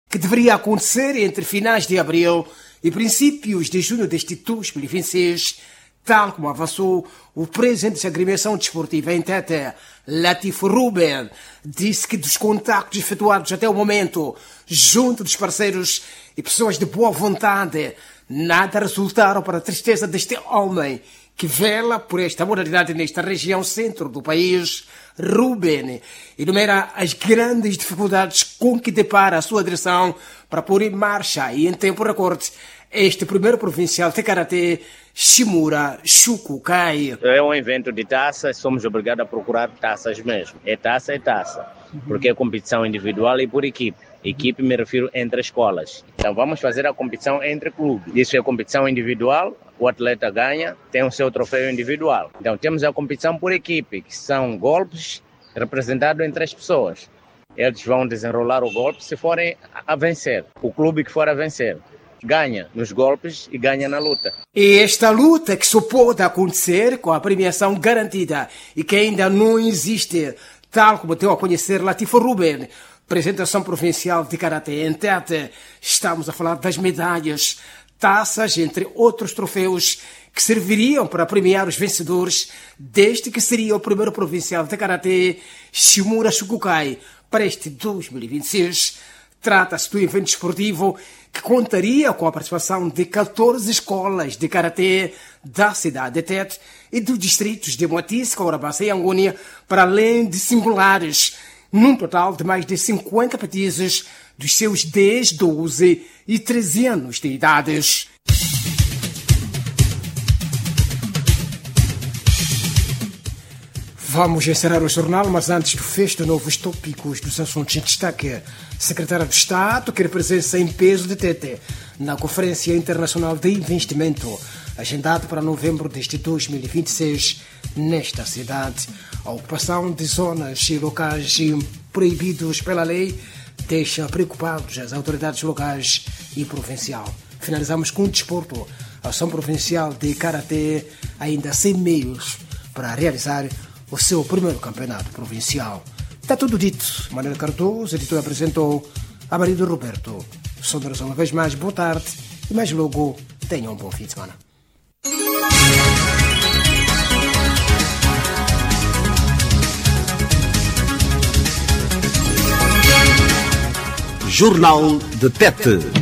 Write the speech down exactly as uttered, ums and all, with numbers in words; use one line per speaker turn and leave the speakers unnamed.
que deveria acontecer entre finais de abril e princípios de junho deste dois mil e vinte e seis, tal como avançou o presidente da agremiação desportiva em Tete, Latif Ruben, disse que dos contactos efetuados até o momento, junto dos parceiros e pessoas de boa vontade, nada resultaram para a tristeza deste homem que vela por esta modalidade nesta região centro do país. Ruben enumera as grandes dificuldades com que depara a sua direção para pôr em marcha e em tempo recorde este primeiro provincial de karatê, Shimura Shukukai.
É um evento de taças, somos obrigados a procurar taças mesmo. É taça, é taça, porque é competição individual e por equipe. Equipe me refiro entre escolas. Então vamos fazer a competição entre clubes. Isso é competição individual, o atleta ganha, tem o seu troféu individual. Então temos a competição por equipe, que são golpes representados entre as pessoas. Eles vão desenrolar o golpe se forem a vencer. O clube que for a vencer ganha nos golpes e ganha na luta.
E esta luta que só pode acontecer com a premiação garantida e que ainda não existe, tal como deu a conhecer Latif Ruben, apresentação provincial de karatê em Tete. Estamos a falar das medalhas, taças, entre outros troféus que serviriam para premiar os vencedores deste que seria o primeiro provincial de karatê, Shimura Shukukai, para este dois mil e vinte e seis. Trata-se do evento esportivo que contaria com a participação de catorze escolas de karatê da cidade de Tete e dos distritos de Moatize, Caurabassa e Angônia, para além de singulares, num total de mais de cinquenta petizes dos seus dez, doze e treze anos de idades. Vamos encerrar o jornal, mas antes do fecho de novos tópicos dos assuntos em destaque. Secretário de Estado quer presença em peso de Tete na Conferência Internacional de Investimento, agendado para novembro deste dois mil e vinte e seis, nesta cidade. A ocupação de zonas e locais proibidos pela lei deixa preocupados as autoridades locais e provincial. Finalizamos com o desporto. A Ação Provincial de Karatê ainda sem meios para realizar o seu primeiro campeonato provincial. Está tudo dito. Manuel Cardoso, editor, apresentou a Marido Roberto. Sondação uma vez mais, boa tarde e mais logo tenham um bom fim de semana.
Jornal de Tete.